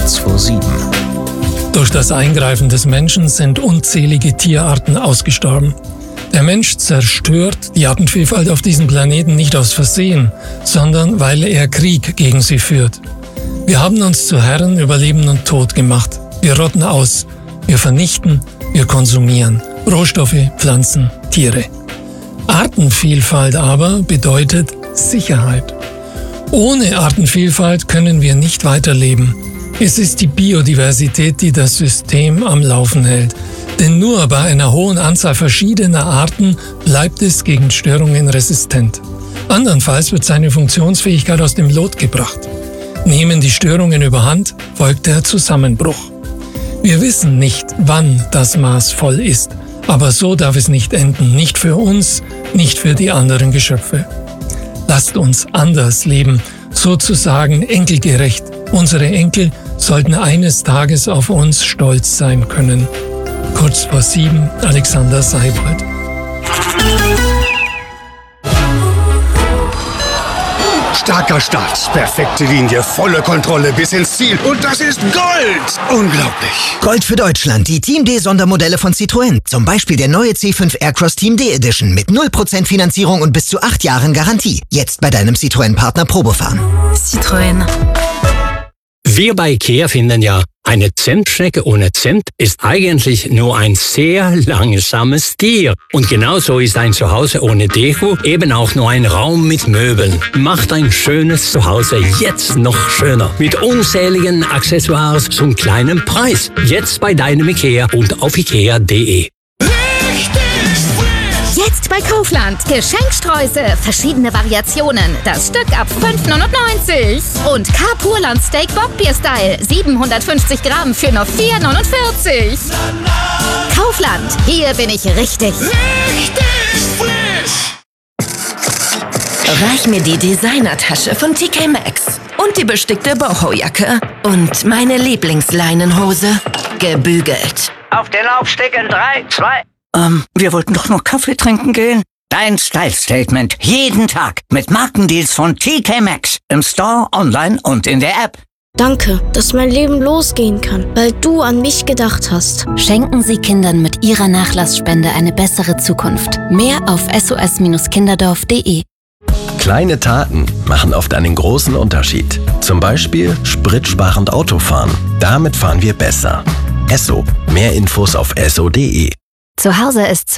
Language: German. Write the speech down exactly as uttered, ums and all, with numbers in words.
kurz vor sieben. Durch das Eingreifen des Menschen sind unzählige Tierarten ausgestorben. Der Mensch zerstört die Artenvielfalt auf diesem Planeten nicht aus Versehen, sondern weil er Krieg gegen sie führt. Wir haben uns zu Herren über Leben und Tod gemacht. Wir rotten aus, wir vernichten, wir konsumieren. Rohstoffe, Pflanzen, Tiere. Artenvielfalt aber bedeutet Sicherheit. Ohne Artenvielfalt können wir nicht weiterleben. Es ist die Biodiversität, die das System am Laufen hält. Denn nur bei einer hohen Anzahl verschiedener Arten bleibt es gegen Störungen resistent. Andernfalls wird seine Funktionsfähigkeit aus dem Lot gebracht. Nehmen die Störungen überhand, folgt der Zusammenbruch. Wir wissen nicht, wann das Maß voll ist, aber so darf es nicht enden, nicht für uns, nicht für die anderen Geschöpfe. Lasst uns anders leben, sozusagen enkelgerecht. Unsere Enkel sollten eines Tages auf uns stolz sein können. Kurz vor sieben, Alexander Seibold. Starker Start, perfekte Linie, volle Kontrolle bis ins Ziel. Und das ist Gold! Unglaublich! Gold für Deutschland, die Team D-Sondermodelle von Citroën. Zum Beispiel der neue C fünf Aircross Team D Edition mit null Prozent Finanzierung und bis zu acht Jahren Garantie. Jetzt bei deinem Citroën-Partner Probefahren. Citroën. Wir bei IKEA finden ja, eine Zentschnecke ohne Zent ist eigentlich nur ein sehr langsames Tier. Und genauso ist ein Zuhause ohne Deko eben auch nur ein Raum mit Möbeln. Macht ein schönes Zuhause jetzt noch schöner. Mit unzähligen Accessoires zum kleinen Preis. Jetzt bei deinem IKEA und auf ikea punkt de. Jetzt bei Kaufland. Geschenkstreuse. Verschiedene Variationen. Das Stück ab fünf neunundneunzig. Und Carpurland Steak Bockbier Style. siebenhundertfünfzig Gramm für nur vier neunundvierzig. Kaufland. Hier bin ich richtig. Richtig frisch. Reich mir die Designertasche von T K Maxx. Und die bestickte Boho-Jacke. Und meine Lieblingsleinenhose. Gebügelt. Auf den Laufsteg in drei, zwei... Ähm, wir wollten doch noch Kaffee trinken gehen. Dein Style-Statement. Jeden Tag. Mit Markendeals von T K Maxx. Im Store, online und in der App. Danke, dass mein Leben losgehen kann, weil du an mich gedacht hast. Schenken Sie Kindern mit Ihrer Nachlassspende eine bessere Zukunft. Mehr auf s o s kinderdorf punkt de. Kleine Taten machen oft einen großen Unterschied. Zum Beispiel spritsparend Autofahren. Damit fahren wir besser. Esso. Mehr Infos auf esso punkt de. Zu Hause ist